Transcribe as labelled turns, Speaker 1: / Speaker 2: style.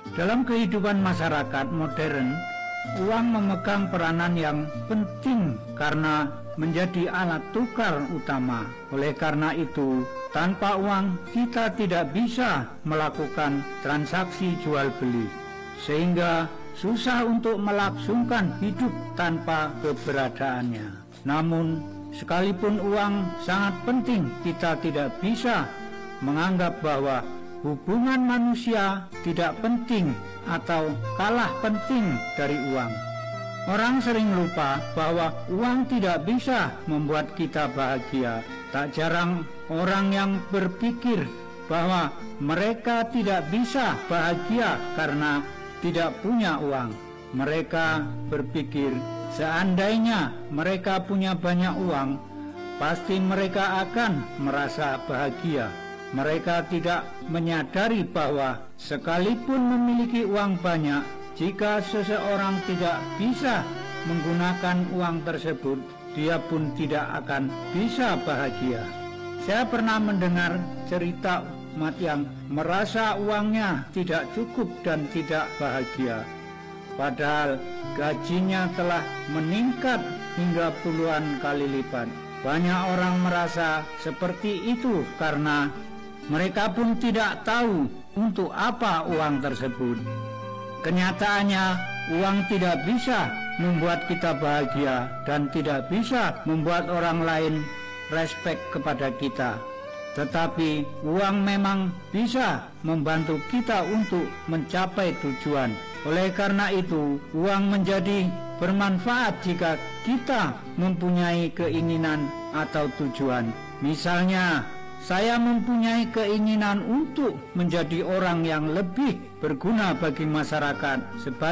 Speaker 1: Dalam kehidupan masyarakat modern, uang memegang peranan yang penting karena menjadi alat tukar utama. Oleh karena itu, tanpa uang kita tidak bisa melakukan transaksi jual beli, sehingga susah untuk melangsungkan hidup tanpa keberadaannya. Namun, sekalipun uang sangat penting, kita tidak bisa menganggap bahwa hubungan manusia tidak penting atau kalah penting dari uang. Orang sering lupa bahwa uang tidak bisa membuat kita bahagia. Tak jarang orang yang berpikir bahwa mereka tidak bisa bahagia karena tidak punya uang. Mereka berpikir seandainya mereka punya banyak uang, pasti mereka akan merasa bahagia. Mereka tidak menyadari bahwa sekalipun memiliki uang banyak, jika seseorang tidak bisa menggunakan uang tersebut, dia pun tidak akan bisa bahagia. Saya pernah mendengar cerita umat yang merasa uangnya tidak cukup dan tidak bahagia, padahal gajinya telah meningkat hingga puluhan kali lipat. Banyak orang merasa seperti itu karena mereka pun tidak tahu untuk apa uang tersebut. Kenyataannya, uang tidak bisa membuat kita bahagia dan tidak bisa membuat orang lain respek kepada kita. Tetapi uang memang bisa membantu kita untuk mencapai tujuan. Oleh karena itu, uang menjadi bermanfaat jika kita mempunyai keinginan atau tujuan. Misalnya, saya mempunyai keinginan untuk menjadi orang yang lebih berguna bagi masyarakat sebagai